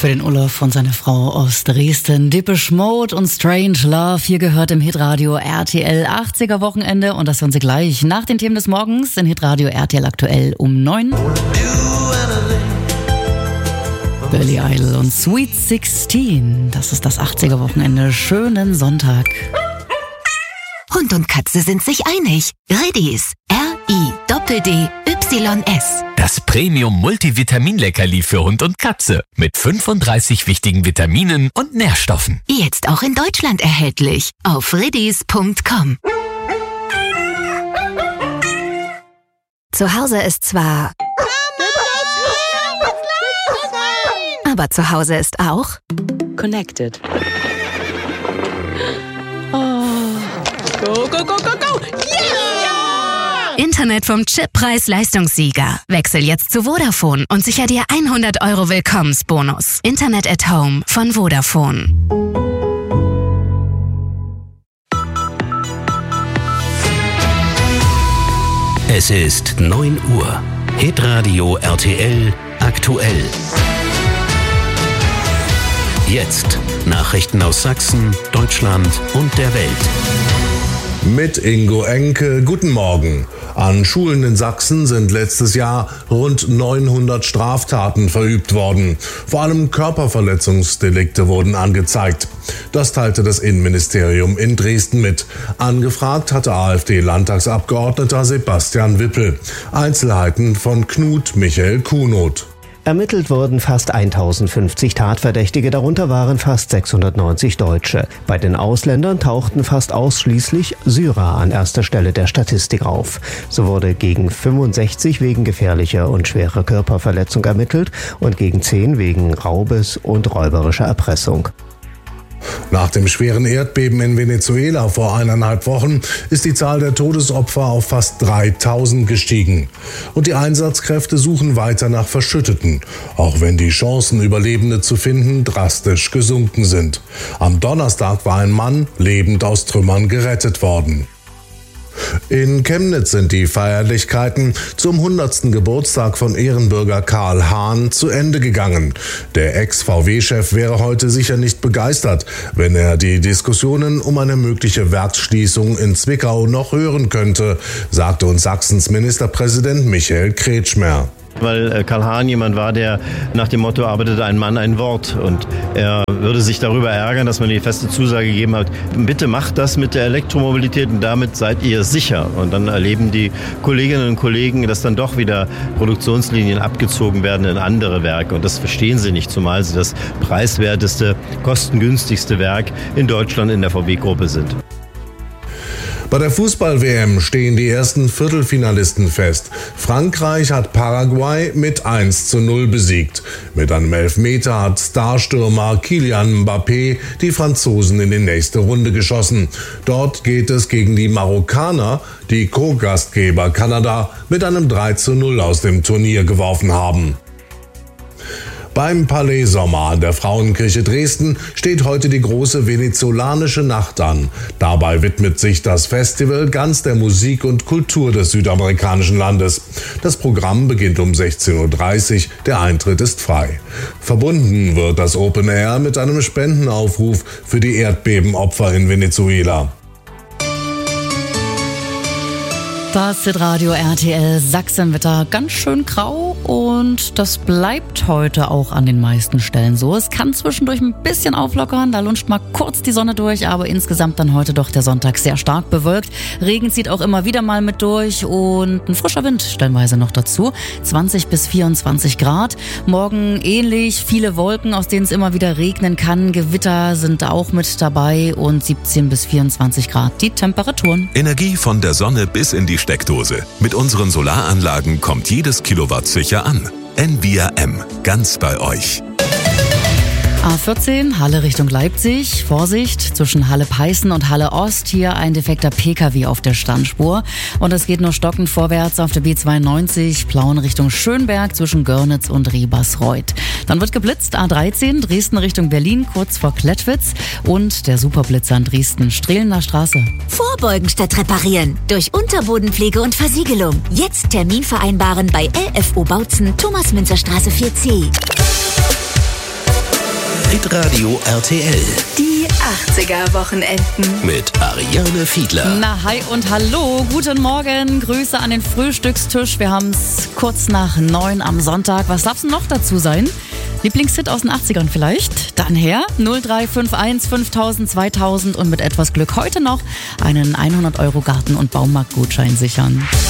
für den Olaf und seine Frau aus Dresden. Depeche Mode und Strange Love. Hier gehört im Hitradio RTL 80er Wochenende. Und das hören Sie gleich nach den Themen des Morgens in Hitradio RTL aktuell um 9. Billy Idol und Sweet 16. Das ist das 80er Wochenende. Schönen Sonntag. Hund und Katze sind sich einig. Redis. R-I-D-D-Y-S. Das Premium-Multivitamin-Leckerli für Hund und Katze mit 35 wichtigen Vitaminen und Nährstoffen. Jetzt auch in Deutschland erhältlich auf redis.com. Zu Hause ist zwar... aber zu Hause ist auch... Connected. Go, go, go, go, go! Yeah! Internet vom Chippreis-Leistungssieger. Wechsel jetzt zu Vodafone und sicher dir 100 € Willkommensbonus. Internet at Home von Vodafone. Es ist 9 Uhr. Hitradio RTL aktuell. Jetzt Nachrichten aus Sachsen, Deutschland und der Welt. Mit Ingo Enke, guten Morgen. An Schulen in Sachsen sind letztes Jahr rund 900 Straftaten verübt worden. Vor allem Körperverletzungsdelikte wurden angezeigt. Das teilte das Innenministerium in Dresden mit. Angefragt hatte AfD-Landtagsabgeordneter Sebastian Wippel. Einzelheiten von Knut Michael Kunoth. Ermittelt wurden fast 1050 Tatverdächtige, darunter waren fast 690 Deutsche. Bei den Ausländern tauchten fast ausschließlich Syrer an erster Stelle der Statistik auf. So wurde gegen 65 wegen gefährlicher und schwerer Körperverletzung ermittelt und gegen 10 wegen Raubes und räuberischer Erpressung. Nach dem schweren Erdbeben in Venezuela vor 1,5 Wochen ist die Zahl der Todesopfer auf fast 3000 gestiegen. Und die Einsatzkräfte suchen weiter nach Verschütteten, auch wenn die Chancen, Überlebende zu finden, drastisch gesunken sind. Am Donnerstag war ein Mann lebend aus Trümmern gerettet worden. In Chemnitz sind die Feierlichkeiten zum 100. Geburtstag von Ehrenbürger Karl Hahn zu Ende gegangen. Der Ex-VW-Chef wäre heute sicher nicht begeistert, wenn er die Diskussionen um eine mögliche Werksschließung in Zwickau noch hören könnte, sagte uns Sachsens Ministerpräsident Michael Kretschmer. Weil Karl Hahn jemand war, der nach dem Motto arbeitet ein Mann ein Wort. Und er würde sich darüber ärgern, dass man die feste Zusage gegeben hat, bitte macht das mit der Elektromobilität und damit seid ihr sicher. Und dann erleben die Kolleginnen und Kollegen, dass dann doch wieder Produktionslinien abgezogen werden in andere Werke. Und das verstehen sie nicht, zumal sie das preiswerteste, kostengünstigste Werk in Deutschland in der VW-Gruppe sind. Bei der Fußball-WM stehen die ersten Viertelfinalisten fest. Frankreich hat Paraguay mit 1:0 besiegt. Mit einem Elfmeter hat Starstürmer Kylian Mbappé die Franzosen in die nächste Runde geschossen. Dort geht es gegen die Marokkaner, die Co-Gastgeber Kanada mit einem 3:0 aus dem Turnier geworfen haben. Beim Palais Sommer an der Frauenkirche Dresden steht heute die große venezolanische Nacht an. Dabei widmet sich das Festival ganz der Musik und Kultur des südamerikanischen Landes. Das Programm beginnt um 16:30 Uhr, der Eintritt ist frei. Verbunden wird das Open Air mit einem Spendenaufruf für die Erdbebenopfer in Venezuela. Das Hitradio RTL Sachsenwetter ganz schön grau und das bleibt heute auch an den meisten Stellen so. Es kann zwischendurch ein bisschen auflockern, da lunscht mal kurz die Sonne durch, aber insgesamt dann heute doch der Sonntag sehr stark bewölkt. Regen zieht auch immer wieder mal mit durch und ein frischer Wind stellenweise noch dazu. 20 bis 24 Grad. Morgen ähnlich, viele Wolken, aus denen es immer wieder regnen kann. Gewitter sind auch mit dabei und 17 bis 24 Grad die Temperaturen. Energie von der Sonne bis in die Steckdose. Mit unseren Solaranlagen kommt jedes Kilowatt sicher an. Envia M. Ganz bei euch. A14, Halle Richtung Leipzig. Vorsicht, zwischen Halle-Peißen und Halle Ost. Hier ein defekter PKW auf der Standspur. Und es geht nur stockend vorwärts auf der B92, Plauen Richtung Schönberg zwischen Görnitz und Riebersreuth. Dann wird geblitzt, A13, Dresden Richtung Berlin, kurz vor Klettwitz. Und der Superblitzer an Dresden, Strehlener Straße. Vorbeugen statt reparieren. Durch Unterbodenpflege und Versiegelung. Jetzt Termin vereinbaren bei LFO Bautzen, Thomas-Münzer-Straße 4C. Hitradio RTL. Die 80er-Wochenenden. Mit Ariane Fiedler. Na, hi und hallo, guten Morgen, Grüße an den Frühstückstisch. Wir haben es kurz nach 9 am Sonntag. Was darf's denn noch dazu sein? Lieblingshit aus den 80ern vielleicht? Dann her 0351 5000 2000 und mit etwas Glück heute noch einen 100 € Garten- und Baumarktgutschein sichern.